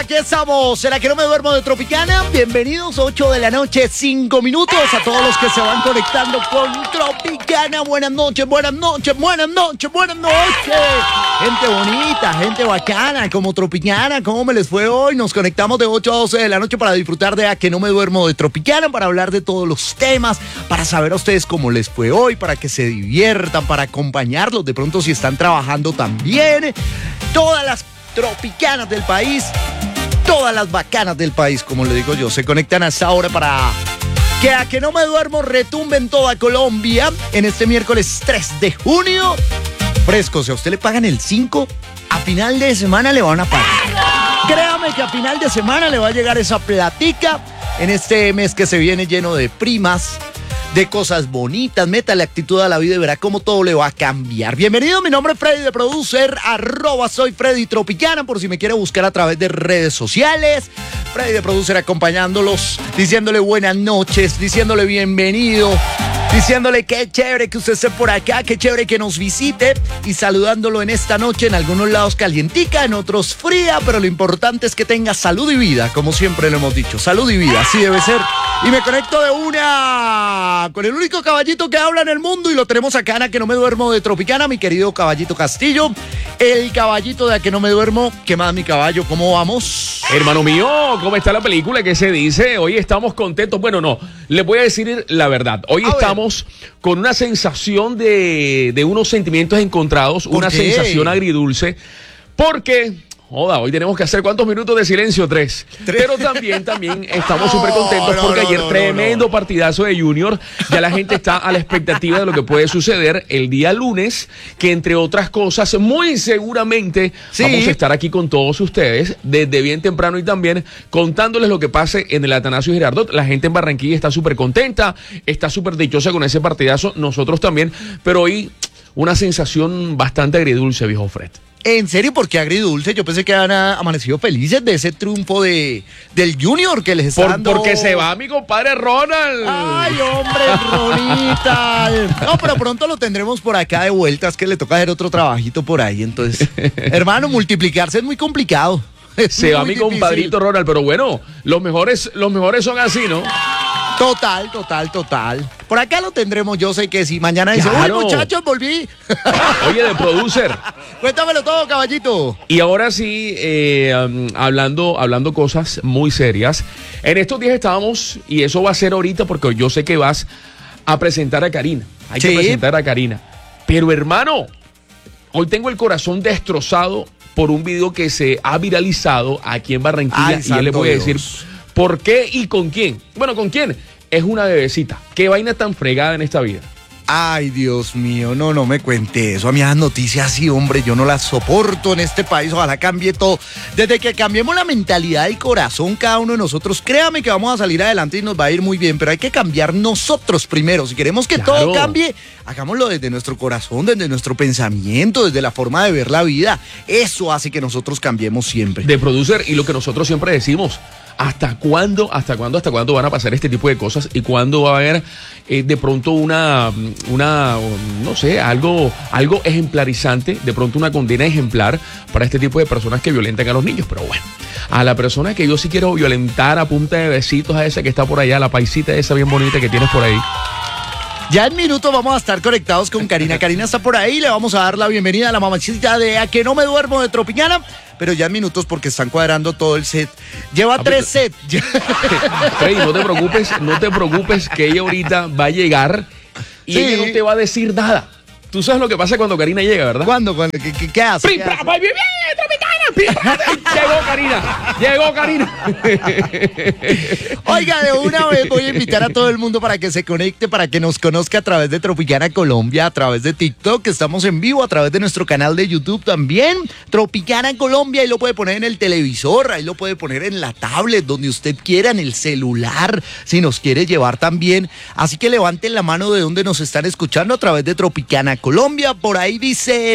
Aquí estamos, ¿será que no me duermo de Tropicana? Bienvenidos, 8 de la noche, 5 minutos, a todos los que se van conectando con Tropicana. Buenas noches, buenas noches, buenas noches, buenas noches. Gente bonita, gente bacana, como Tropicana, ¿cómo me les fue hoy? Nos conectamos de 8 a 12 de la noche para disfrutar de A que no me duermo de Tropicana, para hablar de todos los temas, para saber a ustedes cómo les fue hoy, para que se diviertan, para acompañarlos, de pronto si están trabajando también. Todas las tropicanas del país, todas las bacanas del país, como le digo yo, se conectan a esta hora para que A que no me duermo retumbe en toda Colombia en este miércoles 3 de junio. Fresco, si a usted le pagan el 5, a final de semana le van a pagar. Créame que a final de semana le va a llegar esa platica en este mes que se viene lleno de primas, de cosas bonitas. Métale actitud a la vida y verá cómo todo le va a cambiar. Bienvenido, mi nombre es Freddy de Producer, @soy Freddy Tropicana, por si me quiere buscar a través de redes sociales. Freddy de Producer acompañándolos, diciéndole buenas noches, diciéndole bienvenido, diciéndole qué chévere que usted esté por acá, qué chévere que nos visite y saludándolo en esta noche, en algunos lados calientica, en otros fría, pero lo importante es que tenga salud y vida, como siempre lo hemos dicho, salud y vida, así debe ser. Y me conecto de una con el único caballito que habla en el mundo y lo tenemos acá en A que no me duermo de Tropicana, mi querido Caballito Castillo, el caballito de A que no me duermo. ¿Qué más, mi caballo? ¿Cómo vamos? Hermano mío, ¿cómo está la película? ¿Qué se dice? Hoy estamos contentos. Bueno, no, les voy a decir la verdad. Hoy estamos con una sensación de unos sentimientos encontrados, una sensación agridulce, porque... Joda, hoy tenemos que hacer ¿cuántos minutos de silencio? 3. Pero también estamos súper contentos porque ayer tremendo partidazo de Junior. Ya la gente está a la expectativa de lo que puede suceder el día lunes, que entre otras cosas, muy seguramente vamos a estar aquí con todos ustedes desde bien temprano y también contándoles lo que pase en el Atanasio Girardot. La gente en Barranquilla está súper contenta, está súper dichosa con ese partidazo, nosotros también, pero hoy una sensación bastante agridulce, viejo Fred. ¿En serio? ¿Por qué agridulce? Yo pensé que habían amanecido felices de ese triunfo del Junior que les está dando... Porque se va mi compadre Ronald. ¡Ay, hombre, Ronita! No, pero pronto lo tendremos por acá de vuelta. Es que le toca hacer otro trabajito por ahí. Entonces, hermano, multiplicarse es muy complicado. Se va mi compadrito Ronald, pero bueno, los mejores son así, ¿no? Total. Por acá lo tendremos, yo sé que sí. Mañana dice, ¡uy, muchachos, volví! Oye, de Producer. Cuéntamelo todo, caballito. Y ahora sí, hablando cosas muy serias. En estos días estábamos, y eso va a ser ahorita porque yo sé que vas a presentar a Karina. Hay que presentar a Karina. Pero hermano, hoy tengo el corazón destrozado por un video que se ha viralizado aquí en Barranquilla. Y ya les voy a decir por qué y con quién. Bueno, ¿con quién? Es una bebecita. Qué vaina tan fregada en esta vida. Ay, Dios mío, no me cuente eso. A mí las noticias sí, hombre, yo no las soporto en este país. Ojalá cambie todo. Desde que cambiemos la mentalidad y corazón cada uno de nosotros, créame que vamos a salir adelante y nos va a ir muy bien, pero hay que cambiar nosotros primero. Si queremos que todo cambie, hagámoslo desde nuestro corazón, desde nuestro pensamiento, desde la forma de ver la vida. Eso hace que nosotros cambiemos siempre. De Producer, y lo que nosotros siempre decimos, ¿hasta cuándo van a pasar este tipo de cosas? ¿Y cuándo va a haber de pronto una no sé, algo ejemplarizante, de pronto una condena ejemplar para este tipo de personas que violentan a los niños? Pero bueno, a la persona que yo sí quiero violentar a punta de besitos, a esa que está por allá, la paisita esa bien bonita que tienes por ahí. Ya en minutos vamos a estar conectados con Karina. Karina está por ahí, le vamos a dar la bienvenida a la mamacita de A que no me duermo de Tropicana, pero ya en minutos porque están cuadrando todo el set. Lleva 3 sets. Freddy, no te preocupes que ella ahorita va a llegar y ella no te va a decir nada. Tú sabes lo que pasa cuando Karina llega, ¿verdad? ¿Cuándo? ¿Qué hace? Llegó Karina. Oiga, de una vez voy a invitar a todo el mundo para que se conecte, para que nos conozca a través de Tropicana Colombia, a través de TikTok, que estamos en vivo, a través de nuestro canal de YouTube también, Tropicana Colombia, ahí lo puede poner en el televisor, ahí lo puede poner en la tablet, donde usted quiera, en el celular, si nos quiere llevar también. Así que levanten la mano de donde nos están escuchando a través de Tropicana Colombia, por ahí dice...